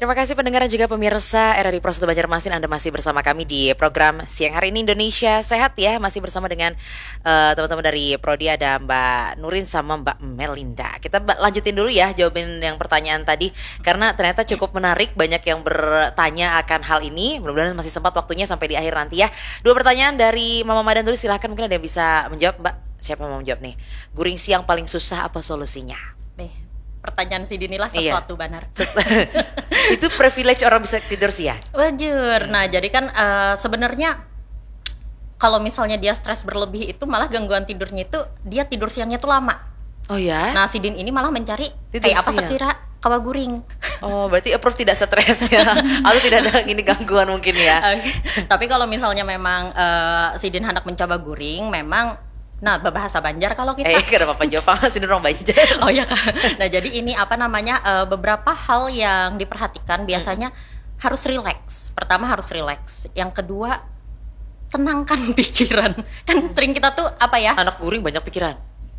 Terima kasih pendengar dan juga pemirsa RRI Pro 1 Banjarmasin. Anda masih bersama kami di program Siang Hari Ini Indonesia Sehat ya. Masih bersama dengan teman-teman dari Prodi, ada Mbak Nurin sama Mbak Melinda. Kita lanjutin dulu ya jawabin yang pertanyaan tadi, karena ternyata cukup menarik, banyak yang bertanya akan hal ini. Mudah-mudahan masih sempat waktunya sampai di akhir nanti ya. 2 pertanyaan dari Mama Madan dulu, silahkan, mungkin ada yang bisa menjawab. Mbak, siapa yang mau menjawab nih? Guring siang paling susah, apa solusinya? Pertanyaan si Dinilah sesuatu Banar. Itu privilege orang bisa tidur siang. Wajar. Nah, jadi kan sebenarnya kalau misalnya dia stres berlebih itu malah gangguan tidurnya itu dia tidur siangnya tuh lama. Oh ya? Nah, si Din ini malah mencari tidur kayak apa siang. sekira kawa guring. Oh, berarti approve tidak stres ya. Atau tidak ada gini gangguan mungkin ya. Tapi kalau misalnya memang si Din hendak mencoba guring, memang bahasa Banjar kalau kita. Kenapa Pak Jopang masih orang Banjar? Oh ya Kak. Nah, jadi ini beberapa hal yang diperhatikan biasanya harus rileks. Pertama harus rileks. Yang kedua tenangkan pikiran. Kan sering kita tuh Anak guring banyak pikiran.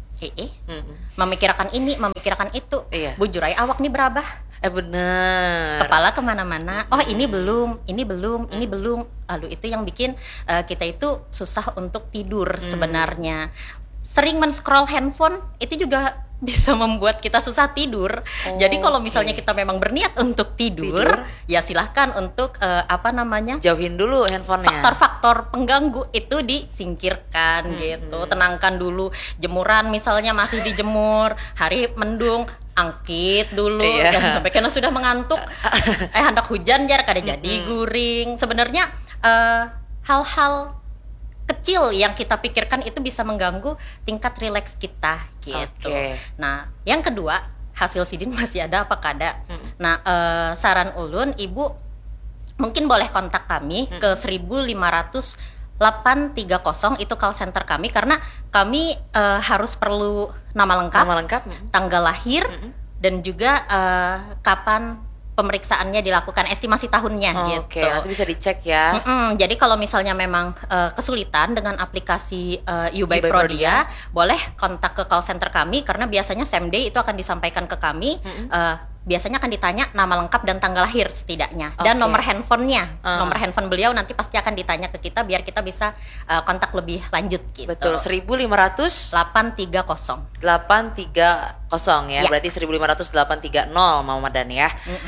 Memikirkan ini, memikirkan itu. Iya. Bujur aja awak nih berabah. Bener. Kepala kemana-mana. Oh ini belum. Lalu itu yang bikin kita itu susah untuk tidur sebenarnya. Sering men-scroll handphone itu juga bisa membuat kita susah tidur. Jadi kalau misalnya kita memang berniat untuk tidur? Ya silahkan untuk jauhin dulu handphonenya. Faktor-faktor pengganggu itu disingkirkan gitu. Tenangkan dulu. Jemuran misalnya masih dijemur, hari mendung, angkit dulu. Dan sampai karena sudah mengantuk, hendak hujan jar kada jadi guring. Sebenarnya hal-hal kecil yang kita pikirkan itu bisa mengganggu tingkat rileks kita gitu. Nah, yang kedua, hasil sidin masih ada apa kada? Nah, saran ulun, ibu mungkin boleh kontak kami ke 1.500.830 itu call center kami, karena kami harus perlu nama lengkap, tanggal lahir, dan juga kapan pemeriksaannya dilakukan, estimasi tahunnya gitu. Nanti bisa dicek ya. Jadi kalau misalnya memang kesulitan dengan aplikasi YouBy Prodia, boleh kontak ke call center kami, karena biasanya same day itu akan disampaikan ke kami. Biasanya akan ditanya nama lengkap dan tanggal lahir setidaknya, dan nomor handphonenya. Nomor handphone beliau nanti pasti akan ditanya ke kita biar kita bisa kontak lebih lanjut gitu. Betul, 1.500.830 ya. Berarti 1.500.830 Mama Madan ya.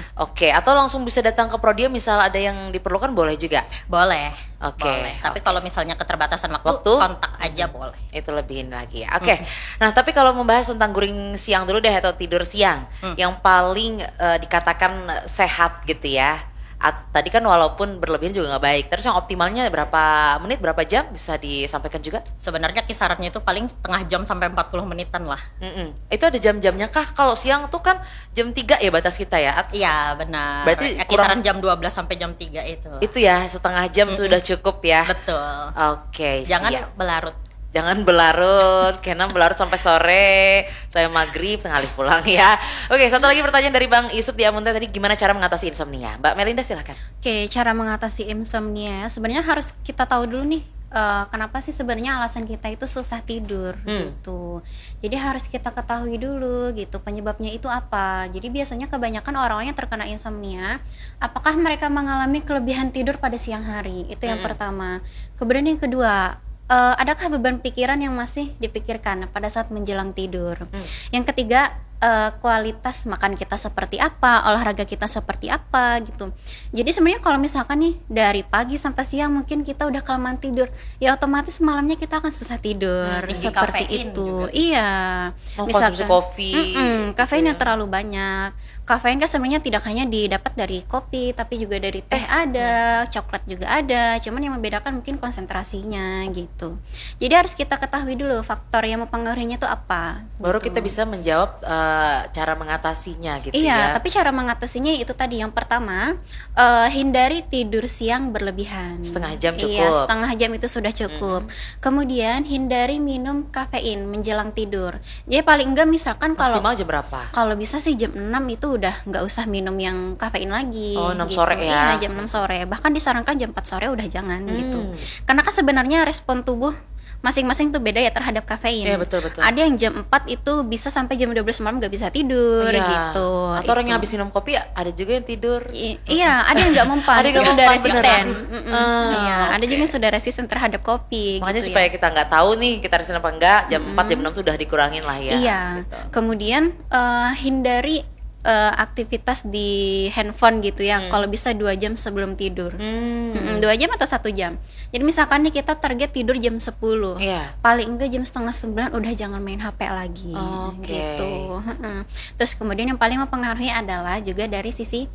Atau langsung bisa datang ke Prodia, misal ada yang diperlukan, boleh juga? Boleh. Tapi kalau misalnya keterbatasan waktu kontak aja boleh. Itu lebihin lagi ya. Nah, tapi kalau membahas tentang guring siang dulu deh, atau tidur siang yang paling dikatakan sehat gitu ya. Tadi kan walaupun berlebihan juga nggak baik. Terus yang optimalnya berapa menit, berapa jam, bisa disampaikan juga? Sebenarnya kisarannya itu paling setengah jam sampai 40 menitan lah. Itu ada jam-jamnya kah? Kalau siang tuh kan jam 3 ya batas kita ya? Iya benar. Berarti kisaran jam 12 sampai jam 3 itu. Itu ya, setengah jam sudah cukup ya? Betul. Jangan belarut. Jangan belarut, karena belarut sampai sore, saya maghrib sengalih pulang ya. Satu lagi pertanyaan dari Bang Isup di Amunte tadi, gimana cara mengatasi insomnia? Mbak Melinda silahkan. Cara mengatasi insomnia sebenarnya harus kita tahu dulu nih, kenapa sih sebenarnya alasan kita itu susah tidur gitu. Jadi harus kita ketahui dulu gitu penyebabnya itu apa. Jadi biasanya kebanyakan orang-orang yang terkena insomnia, apakah mereka mengalami kelebihan tidur pada siang hari? Itu yang pertama. Kemudian yang kedua, adakah beban pikiran yang masih dipikirkan pada saat menjelang tidur? Yang ketiga, kualitas makan kita seperti apa, olahraga kita seperti apa gitu. Jadi sebenarnya kalau misalkan nih dari pagi sampai siang mungkin kita udah kelamaan tidur, ya otomatis malamnya kita akan susah tidur. Seperti itu. Iya. Misalkan kopi, kafein yang terlalu banyak. Kafein kan sebenarnya tidak hanya didapat dari kopi, tapi juga dari teh ada, coklat juga ada. Cuman yang membedakan mungkin konsentrasinya gitu. Jadi harus kita ketahui dulu faktor yang mempengaruhinya itu apa. Baru gitu. kita bisa menjawab cara mengatasinya gitu ya. Iya, tapi cara mengatasinya itu tadi, yang pertama hindari tidur siang berlebihan. Setengah jam cukup. Iya, setengah jam itu sudah cukup. Kemudian hindari minum kafein menjelang tidur. Jadi paling enggak misalkan kalau maksimal jam berapa? Kalau bisa sih jam 6 itu udah nggak usah minum yang kafein lagi. 6 gitu. sore ya. Iya, jam 6 sore. Bahkan disarankan jam 4 sore udah jangan gitu. Karena kan sebenarnya respon tubuh masing-masing tuh beda ya terhadap kafein. Iya, betul. Ada yang jam 4 itu bisa sampai jam 12 malam gak bisa tidur gitu. Atau orang yang habis minum kopi ada juga yang tidur. Iya, ada yang nggak mempan. Ada yang itu nggak sudah mempan, resisten. Iya, ada oke. juga yang sudah resisten terhadap kopi. Makanya gitu supaya ya. kita nggak tahu nih kita resisten apa enggak, jam 4 jam 6 tuh udah dikurangin lah ya. Iya. Gitu. Kemudian hindari aktivitas di handphone gitu ya. Kalau bisa 2 jam sebelum tidur. 2 jam atau 1 jam. Jadi misalkan nih kita target tidur jam 10. Iya. Paling enggak jam setengah 9 udah jangan main HP lagi. Oke. Gitu. Terus kemudian yang paling mempengaruhi adalah juga dari sisi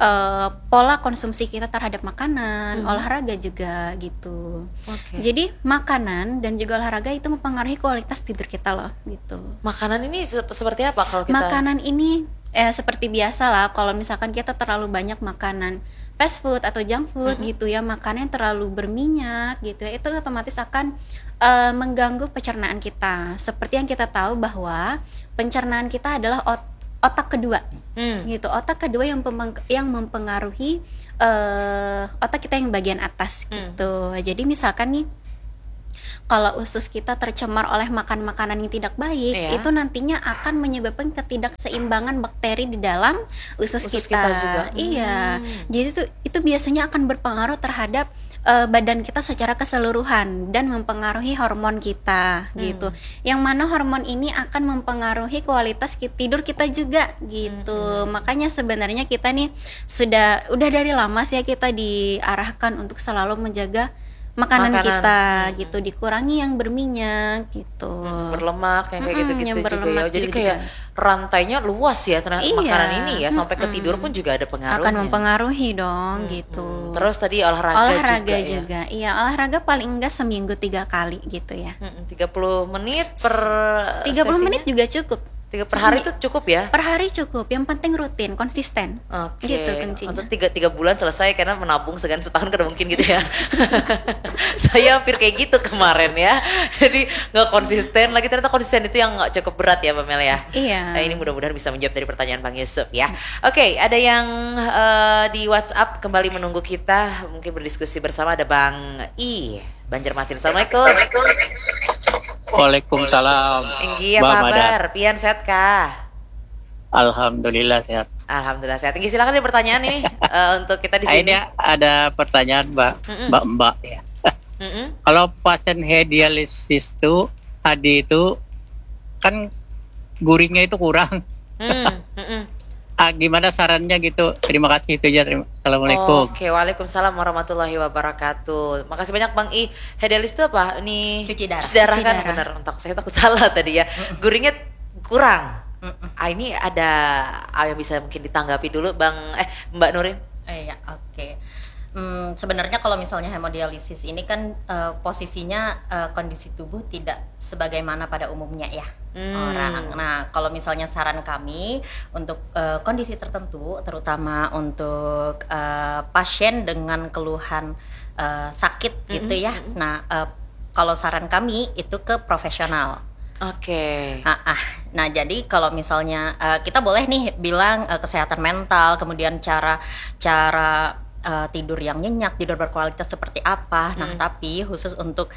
pola konsumsi kita terhadap makanan, olahraga juga gitu. Oke. Jadi makanan dan juga olahraga itu mempengaruhi kualitas tidur kita loh gitu. Makanan ini seperti apa kalau kita? Makanan ini seperti biasa lah, kalau misalkan kita terlalu banyak makanan fast food atau junk food gitu ya, makanan yang terlalu berminyak gitu ya, itu otomatis akan mengganggu pencernaan kita. Seperti yang kita tahu bahwa pencernaan kita adalah otak kedua gitu, otak kedua yang mempengaruhi otak kita yang bagian atas gitu. Jadi misalkan nih kalau usus kita tercemar oleh makan makanan yang tidak baik, itu nantinya akan menyebabkan ketidakseimbangan bakteri di dalam usus kita juga. Iya. Jadi itu biasanya akan berpengaruh terhadap badan kita secara keseluruhan dan mempengaruhi hormon kita gitu. Yang mana hormon ini akan mempengaruhi kualitas tidur kita juga gitu. Makanya sebenarnya kita nih udah dari lama sih ya kita diarahkan untuk selalu menjaga makanan kita gitu, dikurangi yang berminyak gitu, berlemak yang kayak gitu-gitu juga ya. Jadi juga. kayak rantainya luas ya ternyata makanan ini ya, sampai ke tidur pun juga ada pengaruhnya. Akan mempengaruhi dong gitu. Terus tadi olahraga juga. Ya? Iya, olahraga paling enggak seminggu 3 kali gitu ya. 30 menit per 30 sesinya? menit juga cukup. 3 per hari itu cukup ya? Per hari cukup, yang penting rutin, konsisten. Oke. Gitu kuncinya. Atau 3 bulan selesai karena menabung setahun kan mungkin gitu ya. Saya hampir kayak gitu kemarin ya. Jadi nggak konsisten lagi, ternyata konsisten itu yang nggak cukup berat ya Mbak Mel ya. Iya. Nah, ini mudah-mudahan bisa menjawab dari pertanyaan Bang Yusuf ya. Oke, ada yang di WhatsApp kembali menunggu kita, mungkin berdiskusi bersama. Ada Bang Banjarmasin. Assalamualaikum. Waalaikumsalam. Enggi, apa kabar? Pian sehat kah? Alhamdulillah sehat. Alhamdulillah sehat. Enggi, silakan nih pertanyaan ini untuk kita di sini. Ini ada pertanyaan Mbak ya. Kalau pasien head dialisis itu tadi itu kan guringnya itu kurang. Gimana sarannya gitu? Terima kasih itu aja. Assalamualaikum. Oke, waalaikumsalam warahmatullahi wabarakatuh. Makasih banyak Bang I. Head dialisis itu apa? Ini Cuci darah. Cuci darah kan, benar. Untuk saya takut salah tadi ya. Guringnya kurang. Ini ada yang bisa mungkin ditanggapi dulu Mbak Nurin. Iya, oke. Sebenarnya kalau misalnya hemodialisis ini kan posisinya kondisi tubuh tidak sebagaimana pada umumnya ya orang. Nah, kalau misalnya saran kami untuk kondisi tertentu, terutama untuk pasien dengan keluhan sakit gitu ya. Nah, kalau saran kami itu ke profesional. Oke. Nah, jadi kalau misalnya kita boleh nih bilang kesehatan mental, kemudian cara tidur yang nyenyak, tidur berkualitas seperti apa. Nah, tapi khusus untuk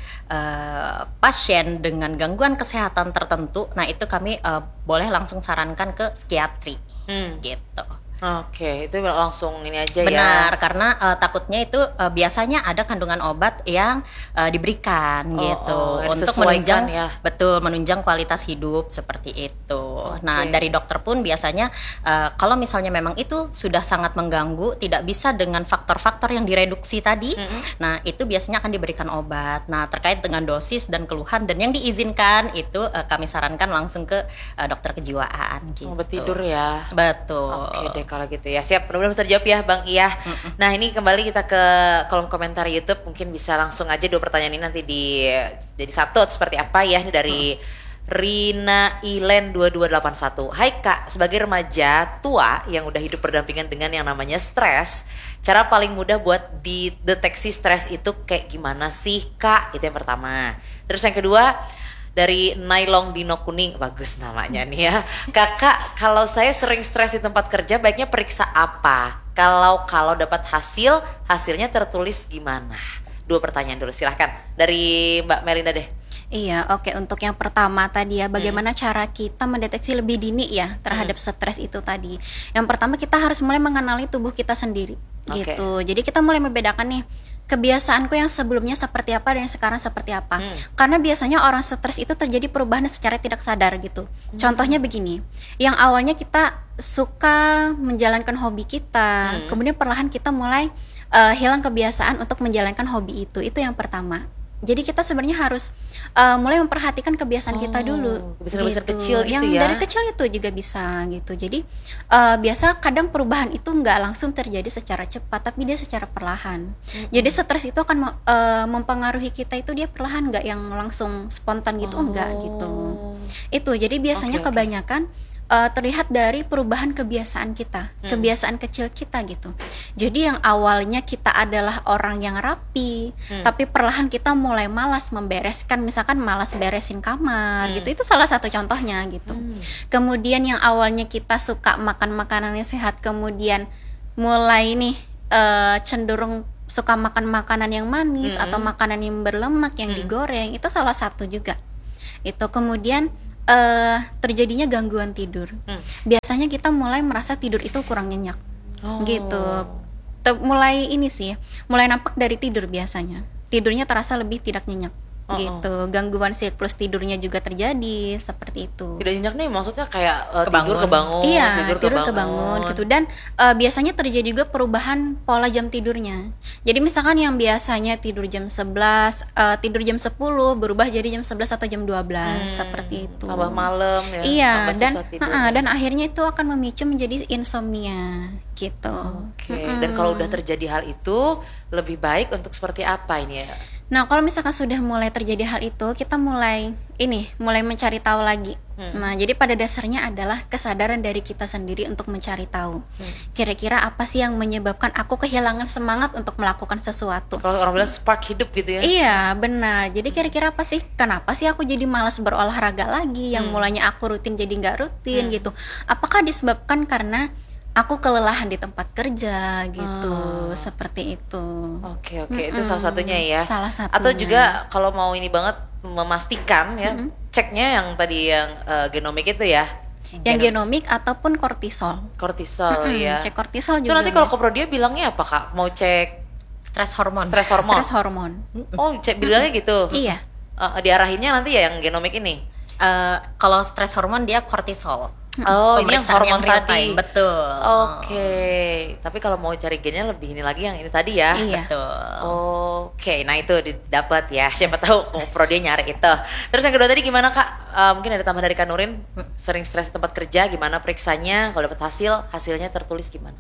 pasien dengan gangguan kesehatan tertentu, nah itu kami boleh langsung sarankan ke psikiatri, gitu. Oke, itu langsung ini aja. Benar, ya. karena takutnya itu biasanya ada kandungan obat yang diberikan gitu untuk menunjang menunjang kualitas hidup seperti itu. Nah, dari dokter pun biasanya kalau misalnya memang itu sudah sangat mengganggu, tidak bisa dengan faktor-faktor yang direduksi tadi, nah itu biasanya akan diberikan obat. Nah, terkait dengan dosis dan keluhan dan yang diizinkan itu kami sarankan langsung ke dokter kejiwaan gitu. Obat tidur ya. Betul. Oke deh kalau gitu ya. Siap, mudah-mudahan terjawab ya Bang Iya. Nah, ini kembali kita ke kolom komentar YouTube. Mungkin bisa langsung aja 2 pertanyaan ini nanti jadi satu seperti apa ya. Ini dari Rina Ilen 2281. Hai Kak, sebagai remaja tua yang udah hidup berdampingan dengan yang namanya stres, cara paling mudah buat dideteksi stres itu kayak gimana sih Kak? Itu yang pertama. Terus yang kedua dari Nailong Dino Kuning, bagus namanya nih ya. Kakak, kalau saya sering stres di tempat kerja, baiknya periksa apa? Kalau dapat hasilnya tertulis gimana? 2 pertanyaan dulu, silahkan. Dari Mbak Melinda deh. Iya, oke. Untuk yang pertama tadi ya, bagaimana cara kita mendeteksi lebih dini ya terhadap stres itu tadi. Yang pertama kita harus mulai mengenali tubuh kita sendiri, gitu. Jadi kita mulai membedakan nih kebiasaanku yang sebelumnya seperti apa dan yang sekarang seperti apa. Karena biasanya orang stres itu terjadi perubahan secara tidak sadar gitu. Contohnya begini, yang awalnya kita suka menjalankan hobi kita, kemudian perlahan kita mulai hilang kebiasaan untuk menjalankan hobi itu. Itu yang pertama. Jadi kita sebenarnya harus mulai memperhatikan kebiasaan kita dulu. Kebiasaan kecil gitu yang ya. dari kecil itu juga bisa gitu. Jadi biasa kadang perubahan itu nggak langsung terjadi secara cepat, tapi dia secara perlahan. Jadi stres itu akan mempengaruhi kita itu dia perlahan, nggak yang langsung spontan gitu, enggak gitu. Itu jadi biasanya kebanyakan terlihat dari perubahan kebiasaan kita, kebiasaan kecil kita gitu. Jadi yang awalnya kita adalah orang yang rapi, tapi perlahan kita mulai malas membereskan, misalkan malas beresin kamar gitu. Itu salah satu contohnya gitu. Kemudian yang awalnya kita suka makan makanan yang sehat, kemudian mulai nih cenderung suka makan makanan yang manis atau makanan yang berlemak, yang digoreng. Itu salah satu juga. Itu kemudian terjadinya gangguan tidur. Biasanya kita mulai merasa tidur itu kurang nyenyak, gitu. Mulai ini sih, mulai nampak dari tidur biasanya. Tidurnya terasa lebih tidak nyenyak, gitu. Gangguan siklus tidurnya juga terjadi seperti itu. Tidak nyenyak nih maksudnya kayak Kebangun. tidur kebangun, Iya, tidur kebangun gitu. Dan biasanya terjadi juga perubahan pola jam tidurnya. Jadi misalkan yang biasanya tidur jam 11, tidur jam 10 berubah jadi jam 11 atau jam 12 seperti itu. Tambah malam ya. Iya, tambah susah dan akhirnya itu akan memicu menjadi insomnia gitu. Oke. Dan kalau udah terjadi hal itu, lebih baik untuk seperti apa ini ya? Nah, kalau misalkan sudah mulai terjadi hal itu, kita mulai mencari tahu lagi. Nah, jadi pada dasarnya adalah kesadaran dari kita sendiri untuk mencari tahu. Kira-kira apa sih yang menyebabkan aku kehilangan semangat untuk melakukan sesuatu? Kalau orang bilang spark hidup gitu ya. Iya, benar. Jadi kira-kira apa sih? Kenapa sih aku jadi malas berolahraga lagi? Yang mulanya aku rutin jadi nggak rutin gitu. Apakah disebabkan karena aku kelelahan di tempat kerja gitu, seperti itu. Oke, itu salah satunya ya. Salah satunya. Atau juga kalau mau ini banget memastikan ya, ceknya yang tadi yang genomik itu ya. Yang genomik ataupun kortisol. Kortisol ya. Cek kortisol Itu juga. nanti kalau ke Prodia bilangnya apa Kak? Mau cek Stres hormon. stres hormon? stres hormon. Oh, cek bilangnya gitu. Iya. Diarahinnya nanti ya yang genomik ini. Kalau stres hormon dia kortisol. Oh, ini yang Pemeriksaan hormon real tadi. time, betul. Oke. Tapi kalau mau cari gennya lebih ini lagi yang ini tadi ya. Iya. Betul. Oke, nah itu didapat ya. Siapa tahu Prodia nyari itu. Terus yang kedua tadi gimana Kak? Mungkin ada tambahan dari Kak Nurin. Sering stres di tempat kerja, gimana periksanya? Kalau dapat hasilnya tertulis gimana?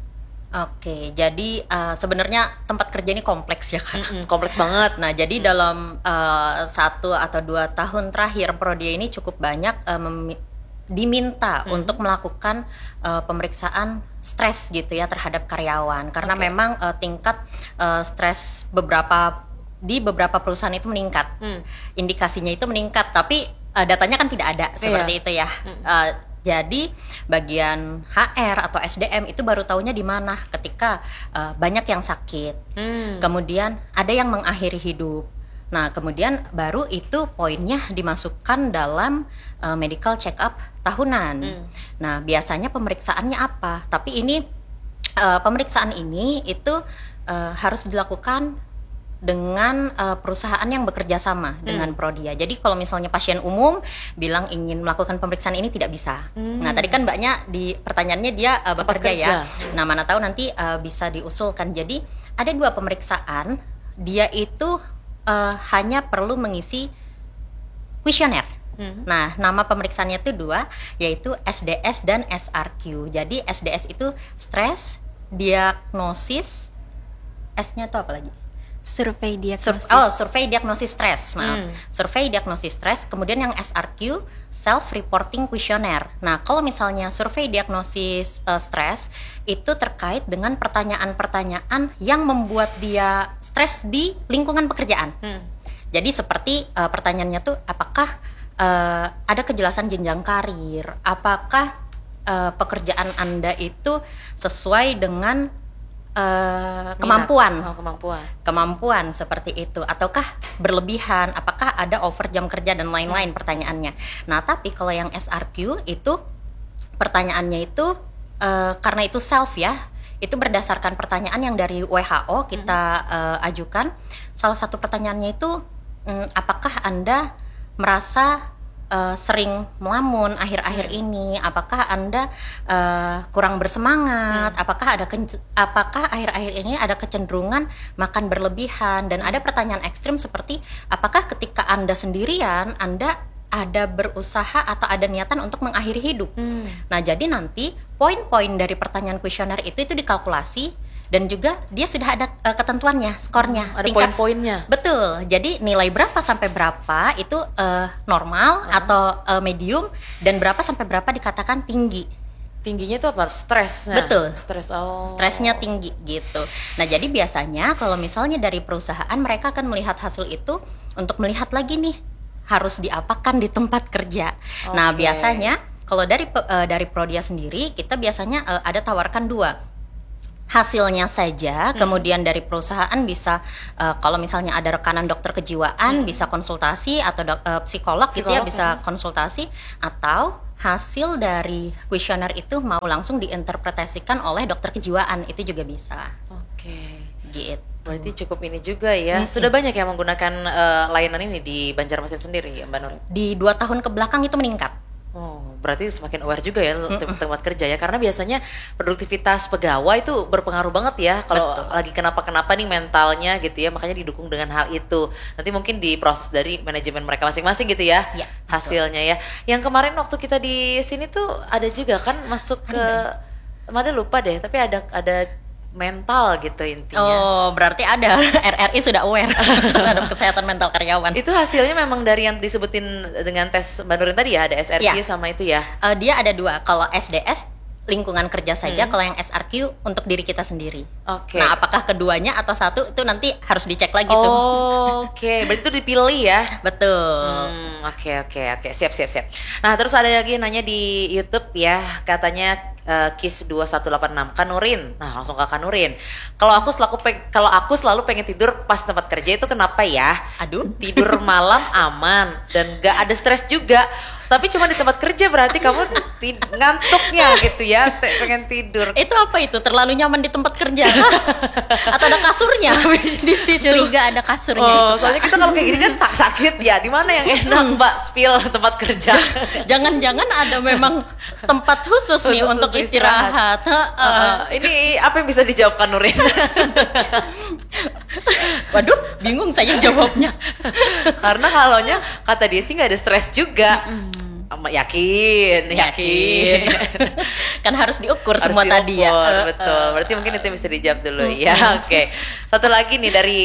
Oke, jadi sebenarnya tempat kerja ini kompleks ya kan. Kompleks banget. Nah, jadi dalam 1 atau 2 tahun terakhir Prodia ini cukup banyak diminta untuk melakukan pemeriksaan stres gitu ya terhadap karyawan karena memang tingkat stres di beberapa perusahaan itu meningkat. Indikasinya itu meningkat, tapi datanya kan tidak ada seperti itu ya. Jadi bagian HR atau SDM itu baru tahunya di mana ketika banyak yang sakit. Kemudian ada yang mengakhiri hidup. Nah, kemudian baru itu poinnya dimasukkan dalam medical check up tahunan. Nah, biasanya pemeriksaannya apa? Tapi ini pemeriksaan ini itu harus dilakukan dengan perusahaan yang bekerja sama dengan Prodia. Jadi kalau misalnya pasien umum bilang ingin melakukan pemeriksaan ini tidak bisa. Nah, tadi kan Mbaknya di pertanyaannya dia bekerja ya. Nah, mana tahu nanti bisa diusulkan. Jadi ada 2 pemeriksaan, dia itu hanya perlu mengisi kuesioner. Nah, nama pemeriksaannya itu 2, yaitu SDS dan SRQ. Jadi SDS itu stres, diagnosis, S-nya itu apa lagi? Survei diagnosis. Survei diagnosis stres, maaf. Survei diagnosis stres, kemudian yang SRQ, self reporting questionnaire. Nah, kalau misalnya survei diagnosis stres itu terkait dengan pertanyaan-pertanyaan yang membuat dia stres di lingkungan pekerjaan. Jadi seperti pertanyaannya tuh apakah ada kejelasan jenjang karir, apakah pekerjaan Anda itu sesuai dengan kemampuan. Kemampuan Seperti itu, ataukah berlebihan, apakah ada over jam kerja dan lain-lain pertanyaannya. Nah, tapi kalau yang SRQ itu pertanyaannya itu karena itu self ya, itu berdasarkan pertanyaan yang dari WHO kita ajukan. Salah satu pertanyaannya itu apakah Anda merasa sering melamun akhir-akhir ini, apakah Anda kurang bersemangat, apakah akhir-akhir ini ada kecenderungan makan berlebihan, dan ada pertanyaan ekstrim seperti apakah ketika Anda sendirian Anda ada berusaha atau ada niatan untuk mengakhiri hidup. Nah, jadi nanti poin-poin dari pertanyaan kuesioner itu dikalkulasi. Dan juga dia sudah ada ketentuannya, skornya, ada poin-poinnya. Betul. Jadi nilai berapa sampai berapa itu normal atau medium, dan berapa sampai berapa dikatakan tinggi. Tingginya itu apa? Stresnya. Betul. Stresnya tinggi gitu. Nah, jadi biasanya kalau misalnya dari perusahaan, mereka akan melihat hasil itu untuk melihat lagi nih harus diapakan di tempat kerja. Nah, biasanya kalau dari Prodia sendiri, kita biasanya ada tawarkan dua. Hasilnya saja, kemudian dari perusahaan bisa kalau misalnya ada rekanan dokter kejiwaan bisa konsultasi, atau psikolog gitu ya bisa konsultasi, atau hasil dari kuesioner itu mau langsung diinterpretasikan oleh dokter kejiwaan, itu juga bisa. Gitu. Berarti cukup ini juga ya. Sudah banyak yang menggunakan layanan ini di Banjarmasin sendiri ya, Mbak Nur? Di 2 tahun ke belakang itu meningkat. Berarti semakin aware juga ya tempat kerja ya, karena biasanya produktivitas pegawai itu berpengaruh banget ya kalau lagi kenapa-kenapa nih mentalnya gitu ya, makanya didukung dengan hal itu. Nanti mungkin diproses dari manajemen mereka masing-masing gitu ya, hasilnya ya. Yang kemarin waktu kita di sini tuh ada juga kan masuk ke, Mada lupa deh, tapi ada mental gitu intinya. Berarti ada RRI sudah aware terhadap kesehatan mental karyawan. Itu hasilnya memang dari yang disebutin dengan tes Mbak Nurin tadi ya, ada SRQ sama itu ya? Dia ada 2, kalau SDS lingkungan kerja saja, kalau yang SRQ untuk diri kita sendiri. Nah, apakah keduanya atau satu itu nanti harus dicek lagi tuh. Berarti itu dipilih ya? Betul. Oke, siap. Nah, terus ada lagi nanya di YouTube ya, katanya KIS 2186 Kanurin. Nah, langsung ke Kanurin. Kalau aku selalu pengen tidur pas tempat kerja, itu kenapa ya? Tidur malam aman dan gak ada stres juga. Tapi cuma di tempat kerja berarti kamu ngantuknya gitu ya, pengen tidur. Itu apa itu? Terlalu nyaman di tempat kerja? Atau ada kasurnya di situ? Curiga ada kasurnya itu. Soalnya kita kalau kayak gini kan sakit ya. Di mana yang enak Mbak spill tempat kerja? Jangan-jangan ada memang tempat khusus nih untuk istirahat. Ini apa yang bisa dijawabkan Nurin? Waduh, bingung saya jawabnya. Karena kalonya kata dia sih nggak ada stres juga. Yakin. Kan harus diukur semua tadi ya. Betul. Berarti mungkin itu bisa dijawab dulu ya. Oke. Satu lagi nih dari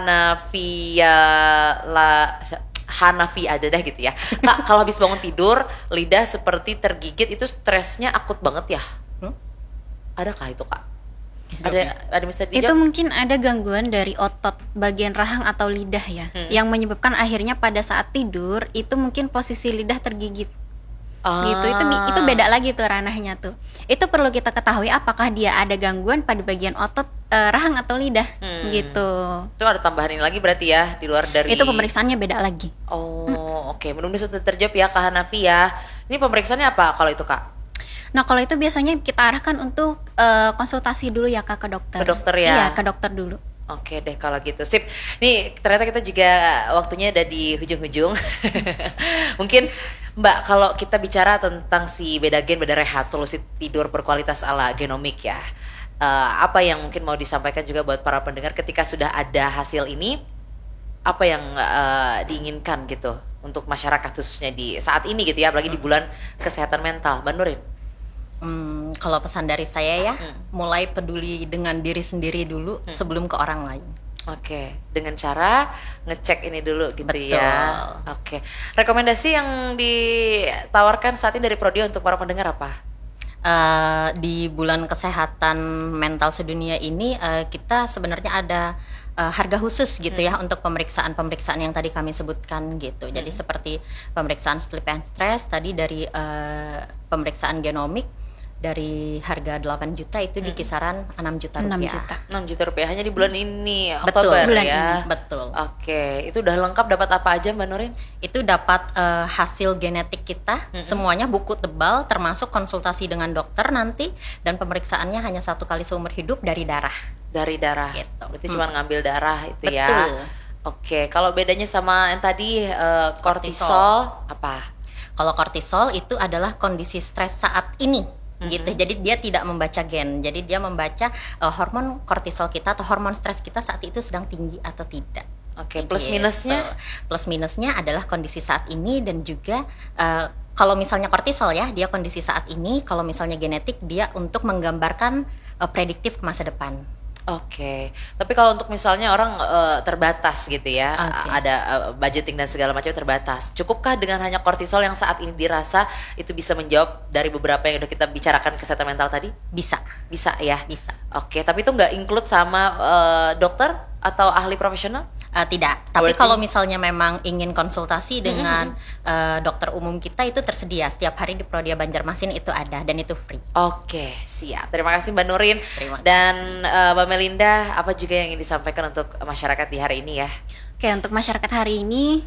Hanafi ada dah gitu ya. Kak, kalau habis bangun tidur lidah seperti tergigit, itu stresnya akut banget ya? Adakah itu Kak? Ada bisa dijawab? Itu mungkin ada gangguan dari otot bagian rahang atau lidah ya, yang menyebabkan akhirnya pada saat tidur itu mungkin posisi lidah tergigit. Gitu. Itu beda lagi tuh ranahnya tuh. Itu perlu kita ketahui apakah dia ada gangguan pada bagian otot rahang atau lidah gitu. Itu ada tambahan ini lagi berarti ya, di luar dari. Itu pemeriksaannya beda lagi. Oke. Mudah-mudahan bisa terjawab ya Kak Hanafi ya. Ini pemeriksaannya apa kalau itu Kak? Nah, kalau itu biasanya kita arahkan untuk konsultasi dulu ya Kak, ke dokter. Ke dokter ya? Iya, ke dokter dulu. Oke deh kalau gitu, sip. Nih ternyata kita juga waktunya ada di hujung-hujung. Mungkin Mbak, kalau kita bicara tentang si beda gen, beda rehat, solusi tidur berkualitas ala genomik ya, apa yang mungkin mau disampaikan juga buat para pendengar ketika sudah ada hasil ini, apa yang diinginkan gitu untuk masyarakat khususnya di saat ini gitu ya, apalagi di bulan kesehatan mental, Mbak Nurin? Kalau pesan dari saya ya, mulai peduli dengan diri sendiri dulu sebelum ke orang lain. Oke, dengan cara ngecek ini dulu gitu. Betul. Ya. Oke. Rekomendasi yang ditawarkan saat ini dari Prodia untuk para pendengar apa? Di bulan kesehatan mental sedunia ini kita sebenarnya ada harga khusus gitu ya untuk pemeriksaan yang tadi kami sebutkan gitu. Jadi seperti pemeriksaan sleep and stress tadi, dari pemeriksaan genomik, dari harga 8 juta itu di kisaran 6 juta 6 rupiah. juta. 6 juta rupiah hanya di bulan ini, Betul, Oktober bulan ya. ini. Betul. Oke, itu udah lengkap, dapat apa aja Mbak Nurin? Itu dapat hasil genetik kita, semuanya buku tebal, termasuk konsultasi dengan dokter nanti, dan pemeriksaannya hanya 1 kali seumur hidup dari darah. Dari darah. Gitu. Berarti cuma ngambil darah itu ya. Betul. Oke, kalau bedanya sama yang tadi kortisol apa? Kalau kortisol itu adalah kondisi stres saat ini. Gitu. Jadi dia tidak membaca gen. Jadi dia membaca hormon kortisol kita atau hormon stres kita saat itu sedang tinggi atau tidak. Oke, plus minusnya? Plus minusnya adalah kondisi saat ini, dan juga kalau misalnya kortisol ya, dia kondisi saat ini. Kalau misalnya genetik, dia untuk menggambarkan prediktif masa depan. Oke, tapi kalau untuk misalnya orang terbatas gitu ya, Oke. ada budgeting dan segala macam terbatas. Cukupkah dengan hanya kortisol yang saat ini dirasa itu bisa menjawab dari beberapa yang udah kita bicarakan kesehatan mental tadi? Bisa, Bisa ya? bisa. Oke, tapi itu nggak include sama dokter atau ahli profesional? Tidak, tapi Berarti- kalau misalnya memang ingin konsultasi dengan dokter umum kita, itu tersedia setiap hari di Prodia Banjarmasin, itu ada dan itu free. Oke, siap. Terima kasih Mbak Nurin. Terima Dan Mbak Melinda, apa juga yang ingin disampaikan untuk masyarakat di hari ini ya? Oke, untuk masyarakat hari ini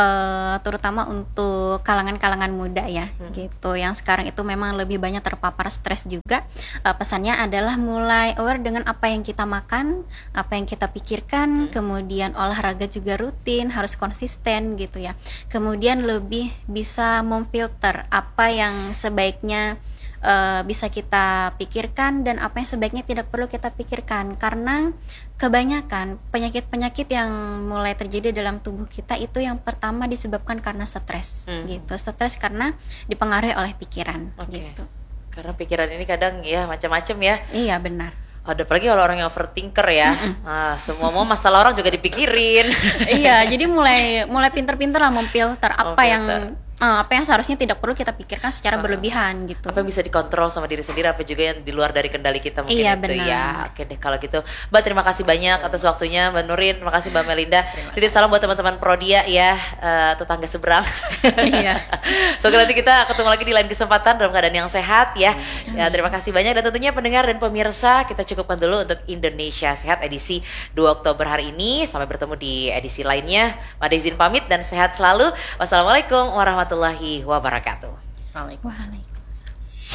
terutama untuk kalangan-kalangan muda ya, gitu. Yang sekarang itu memang lebih banyak terpapar stres juga. Pesannya adalah mulai aware dengan apa yang kita makan, apa yang kita pikirkan, kemudian olahraga juga rutin, harus konsisten gitu ya. Kemudian lebih bisa memfilter apa yang sebaiknya bisa kita pikirkan dan apa yang sebaiknya tidak perlu kita pikirkan, karena kebanyakan penyakit-penyakit yang mulai terjadi dalam tubuh kita itu yang pertama disebabkan karena stres gitu. Stres karena dipengaruhi oleh pikiran Oke. gitu. Karena pikiran ini kadang ya macam-macam ya. Iya benar. Ada apalagi kalau orang yang overthinker ya. Semua mau masalah orang juga dipikirin. Iya, jadi mulai pinter-pinter lah memfilter apa yang seharusnya tidak perlu kita pikirkan secara berlebihan gitu. Apa yang bisa dikontrol sama diri sendiri, apa juga yang di luar dari kendali kita mungkin Iya, itu benar. ya. Oke deh kalau gitu. Mbak, terima kasih banyak atas waktunya Mbak Nurin, terima kasih Mbak Melinda. Titip salam buat teman-teman Prodia ya, tetangga seberang. Iya. Semoga nanti kita ketemu lagi di lain kesempatan dalam keadaan yang sehat ya. Ya, terima kasih banyak, dan tentunya pendengar dan pemirsa, kita cukupkan dulu untuk Indonesia Sehat edisi 2 Oktober hari ini. Sampai bertemu di edisi lainnya. Mada izin pamit dan sehat selalu. Wassalamualaikum warahmatullahi wabarakatuh. Waalaikumsalam. Waalaikumsalam.